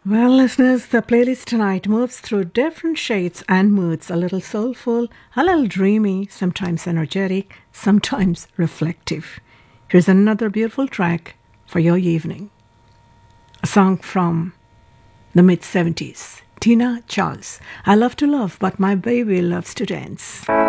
Well, listeners, the playlist tonight moves through different shades and moods, a little soulful, a little dreamy, sometimes energetic, sometimes reflective. Here's another beautiful track for your evening. A song from the mid 70s. Tina Charles. I love to love, but my baby loves to dance.